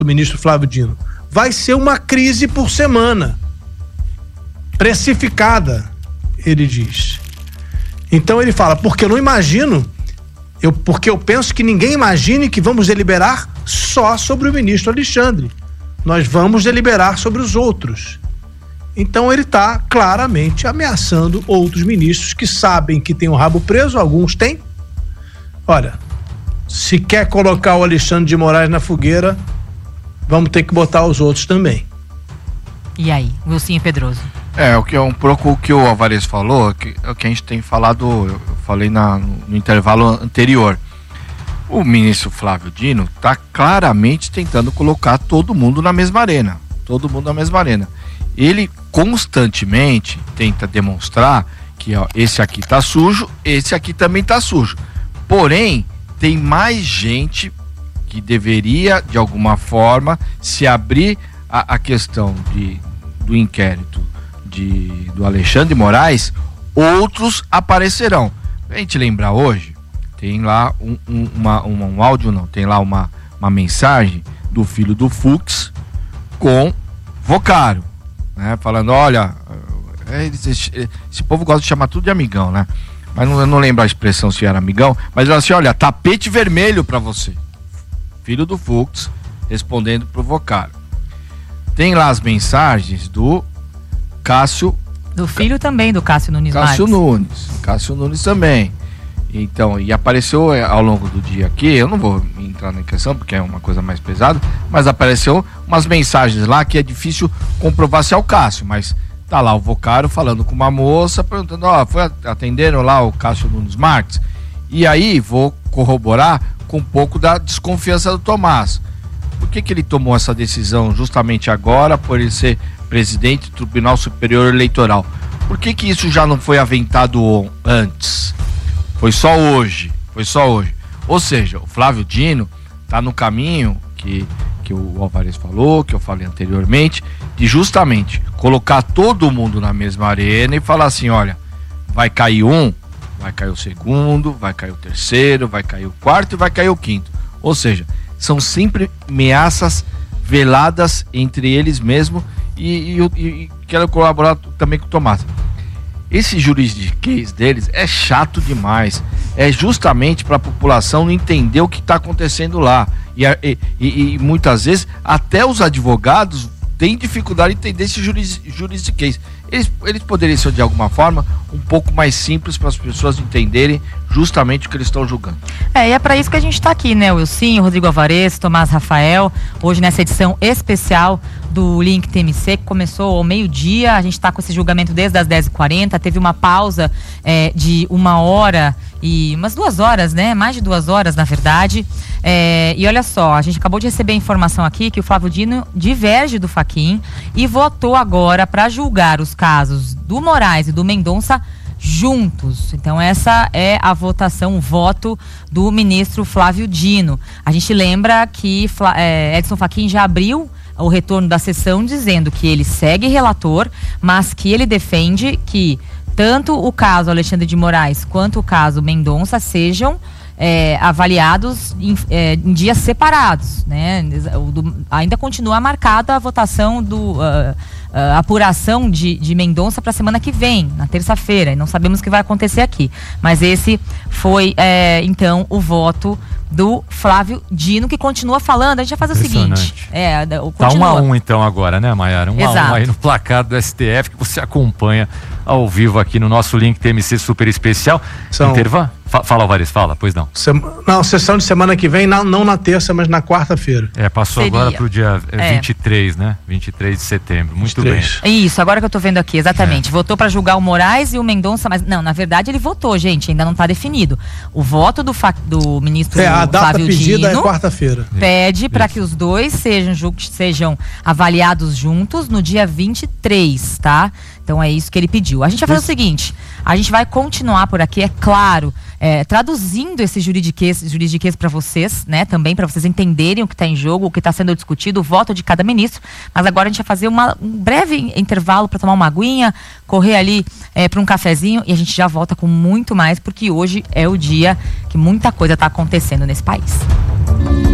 do ministro Flávio Dino. Vai ser uma crise por semana. Precificada, ele diz. Então ele fala, porque eu não imagino, porque eu penso que ninguém imagine que vamos deliberar só sobre o ministro Alexandre. Nós vamos deliberar sobre os outros. Então ele está claramente ameaçando outros ministros que sabem que tem o rabo preso, alguns têm. Olha, se quer colocar o Alexandre de Moraes na fogueira, vamos ter que botar os outros também. E aí, Wilson Pedroso? O que é um pouco o que o Alvarez falou, o que a gente tem falado, eu falei no intervalo anterior. O ministro Flávio Dino está claramente tentando colocar todo mundo na mesma arena. Todo mundo na mesma arena. Ele constantemente tenta demonstrar que esse aqui tá sujo, esse aqui também tá sujo. Porém, tem mais gente que deveria, de alguma forma, se abrir a questão do inquérito do Alexandre de Moraes, outros aparecerão. A gente lembrar hoje, tem lá um áudio, não, tem lá uma mensagem do filho do Fux com Vocaro, né? Falando, olha, esse povo gosta de chamar tudo de amigão, né? Mas eu não lembro a expressão se era amigão, mas ele assim, olha, tapete vermelho pra você. Filho do Fux respondendo pro Vocaro. Tem lá as mensagens do Cássio. Do filho também do Cássio Nunes Marques. Cássio Nunes também. Então, e apareceu ao longo do dia aqui, eu não vou entrar na questão porque é uma coisa mais pesada, mas apareceu umas mensagens lá que é difícil comprovar se é o Cássio, mas tá lá o Vocaro falando com uma moça, perguntando, atenderam lá o Cássio Nunes Marques? E aí, vou corroborar com um pouco da desconfiança do Tomás. Por que ele tomou essa decisão justamente agora, por ele ser presidente do Tribunal Superior Eleitoral? Por que isso já não foi aventado antes? Foi só hoje. Ou seja, o Flávio Dino está no caminho que o Alvarez falou, que eu falei anteriormente, de justamente colocar todo mundo na mesma arena e falar assim, olha, vai cair um, vai cair o segundo, vai cair o terceiro, vai cair o quarto e vai cair o quinto. Ou seja, são sempre ameaças veladas entre eles mesmos e quero colaborar também com o Tomás. Esse juridiquês deles é chato demais. É justamente para a população não entender o que está acontecendo lá. E muitas vezes até os advogados têm dificuldade de entender esse juridiquês. Eles poderiam ser de alguma forma um pouco mais simples para as pessoas entenderem justamente o que eles estão julgando. E é para isso que a gente está aqui, né? O Wilson, Rodrigo Alvarez, Tomás Rafael, hoje nessa edição especial do Link TMC, que começou ao meio-dia. A gente está com esse julgamento desde as 10h40, teve uma pausa de 1 hora e umas 2 horas, né? Mais de 2 horas, na verdade. E olha só, a gente acabou de receber a informação aqui que o Flávio Dino diverge do Fachin e votou agora para julgar os casos do Moraes e do Mendonça juntos. Então essa é a votação, o voto do ministro Flávio Dino. A gente lembra que Edson Fachin já abriu o retorno da sessão dizendo que ele segue relator, mas que ele defende que tanto o caso Alexandre de Moraes quanto o caso Mendonça sejam avaliados em dias separados, né? Ainda continua marcada a votação a apuração de Mendonça para a semana que vem, na terça-feira, e não sabemos o que vai acontecer aqui, mas esse foi então o voto do Flávio Dino, que continua falando. A gente vai fazer o seguinte, tá 1-1 então agora, né, Maiara? 1-1 aí no placar do STF, que você acompanha ao vivo aqui no nosso Link TMC super especial. Intervalo? Fala, Alvarez, fala, pois não. Não, sessão de semana que vem, não na terça, mas na quarta-feira. Passou agora pro dia 23, né? 23 de setembro, muito 23. Bem. Isso, agora que eu tô vendo aqui, exatamente. Votou para julgar o Moraes e o Mendonça, mas não, na verdade ele votou, gente, ainda não tá definido. O voto do ministro a data Flávio pedida Dino é quarta-feira. Pede para que os dois sejam avaliados juntos no dia 23, tá? Então é isso que ele pediu. A gente vai fazer o seguinte, a gente vai continuar por aqui, é claro, traduzindo esse juridiquês para vocês, né? Também para vocês entenderem o que está em jogo, o que está sendo discutido, o voto de cada ministro. Mas agora a gente vai fazer um breve intervalo para tomar uma aguinha, correr ali para um cafezinho e a gente já volta com muito mais, porque hoje é o dia que muita coisa está acontecendo nesse país.